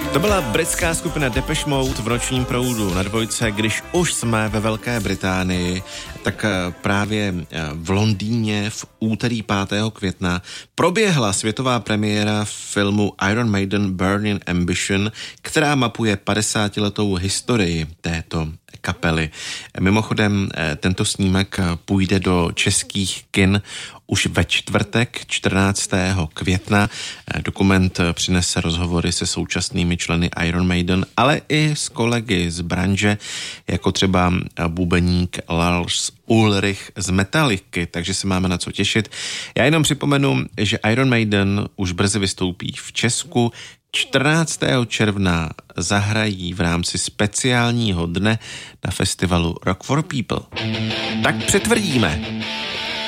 To byla britská skupina Depeche Mode v Nočním proudu na Dvojce. Když už jsme ve Velké Británii, tak právě v Londýně v úterý 5. května proběhla světová premiéra filmu Iron Maiden Burning Ambition, která mapuje 50letou historii této kapely. Mimochodem, tento snímek půjde do českých kin už ve čtvrtek 14. května. Dokument přinese rozhovory se současnými členy Iron Maiden, ale i s kolegy z branže, jako třeba bubeník Lars Ulrich z Metallicy, takže se máme na co těšit. Já jenom připomenu, že Iron Maiden už brzy vystoupí v Česku. 14. června zahrají v rámci speciálního dne na festivalu Rock for People. Tak přitvrdíme.